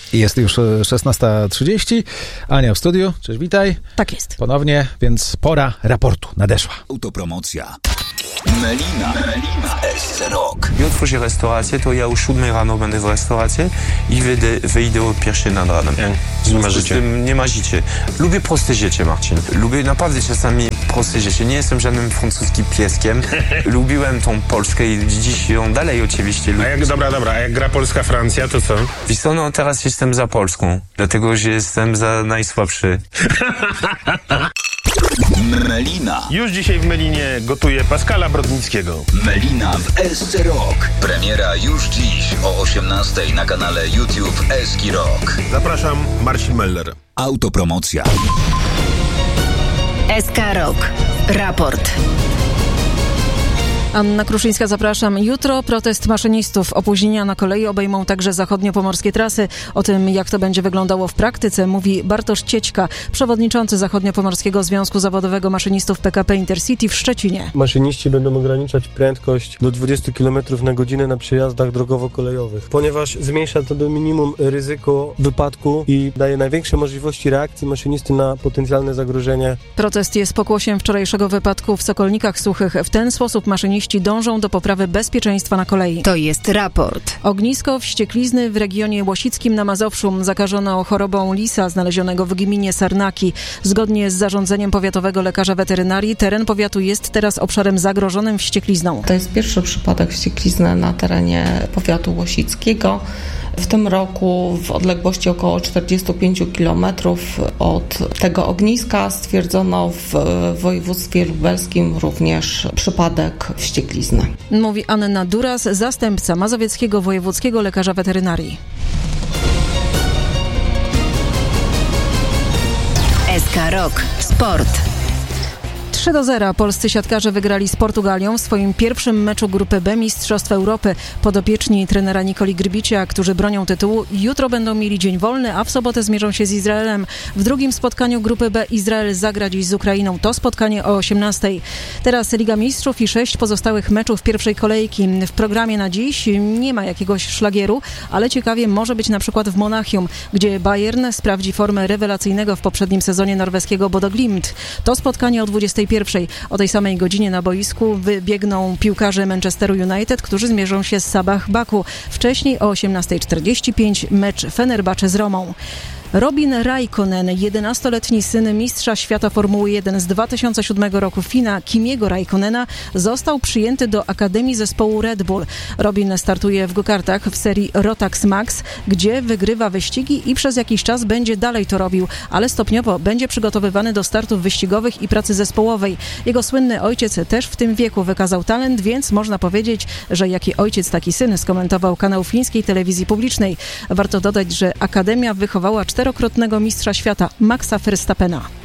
Jest już 16:30. Ania w studiu. Cześć, witaj. Tak jest. Ponownie, więc pora raportu nadeszła. Autopromocja. Melina w SC Rock. I otworzy restaurację, to ja o 7 rano będę w restauracji i wyjdę o 1 nad ranem. Nie marzycie. Nie marzycie. Lubię proste życie, Marcin. Lubię naprawdę czasami proste życie. Nie jestem żadnym francuskim pieskiem. Lubiłem tą Polskę i dziś ją dalej oczywiście lubię. A jak gra Polska-Francja, to co? Wiesz co, no teraz jestem za Polską, dlatego że jestem za najsłabszy. Melina. Już dzisiaj w Melinie gotuje Pascala Brodnickiego. Melina w SC Rock. Premiera już dziś o 18:00 na kanale YouTube SC Rock. Zapraszam, Marcin Meller. Autopromocja. SK Rock. Raport. Anna Kruszyńska, zapraszam. Jutro protest maszynistów. Opóźnienia na kolei obejmą także zachodniopomorskie trasy. O tym, jak to będzie wyglądało w praktyce, mówi Bartosz Ciećka, przewodniczący Zachodniopomorskiego Związku Zawodowego Maszynistów PKP Intercity w Szczecinie. Maszyniści będą ograniczać prędkość do 20 km na godzinę na przejazdach drogowo-kolejowych, ponieważ zmniejsza to do minimum ryzyko wypadku i daje największe możliwości reakcji maszynisty na potencjalne zagrożenie. Protest jest pokłosiem wczorajszego wypadku w Sokolnikach Suchych. W ten sposób maszyniści dążą do poprawy bezpieczeństwa na kolei. To jest raport. Ognisko wścieklizny w regionie Łosickim na Mazowszu zakażono chorobą lisa znalezionego w gminie Sarnaki. Zgodnie z zarządzeniem powiatowego lekarza weterynarii teren powiatu jest teraz obszarem zagrożonym wścieklizną. To jest pierwszy przypadek wścieklizny na terenie powiatu łosickiego. W tym roku w odległości około 45 km od tego ogniska stwierdzono w województwie lubelskim również przypadek wścieklizny. Mówi Anna Duras, zastępca mazowieckiego wojewódzkiego lekarza weterynarii. SK Rock. Sport. 3-0 polscy siatkarze wygrali z Portugalią w swoim pierwszym meczu Grupy B Mistrzostw Europy. Podopieczni trenera Nikoli Grbicia, którzy bronią tytułu, jutro będą mieli dzień wolny, a w sobotę zmierzą się z Izraelem. W drugim spotkaniu Grupy B Izrael zagra dziś z Ukrainą. To spotkanie o 18:00. Teraz Liga Mistrzów i 6 pozostałych meczów pierwszej kolejki. W programie na dziś nie ma jakiegoś szlagieru, ale ciekawie może być na przykład w Monachium, gdzie Bayern sprawdzi formę rewelacyjnego w poprzednim sezonie norweskiego Bodo Glimt. To spotkanie o 21:00. O tej samej godzinie na boisku wybiegną piłkarze Manchesteru United, którzy zmierzą się z Sabah Baku. Wcześniej o 18:45 mecz Fenerbahce z Romą. Robin Räikkönen, 11-letni syn mistrza świata Formuły 1 z 2007 roku Fina Kimiego Räikkönena, został przyjęty do Akademii zespołu Red Bull. Robin startuje w go-kartach w serii Rotax Max, gdzie wygrywa wyścigi i przez jakiś czas będzie dalej to robił, ale stopniowo będzie przygotowywany do startów wyścigowych i pracy zespołowej. Jego słynny ojciec też w tym wieku wykazał talent, więc można powiedzieć, że jaki ojciec, taki syn, skomentował kanał fińskiej telewizji publicznej. Warto dodać, że Akademia wychowała 4-krotnego mistrza świata Maxa Verstappena.